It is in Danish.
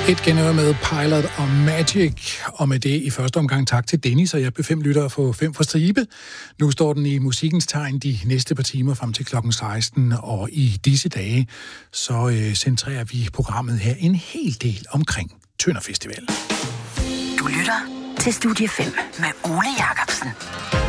Et genhør med Pilot og Magic, og med det i første omgang tak til Dennis og jeg B5 lytter for 5 for stribe. Nu står den i musikkens tegn de næste par timer frem til klokken 16, og i disse dage så centrerer vi programmet her en hel del omkring Tønder Festival. Du lytter til Studie 5 med Ole Jacobsen.